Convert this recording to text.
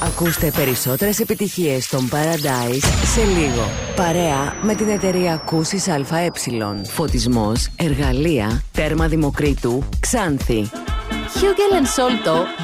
Ακούστε περισσότερες επιτυχίες στον Paradise σε λίγο. Παρέα με την εταιρεία Ακούσεις ΑΕ. Φωτισμός, εργαλεία, τέρμα Δημοκρίτου, Ξάνθη. Hugel & Solto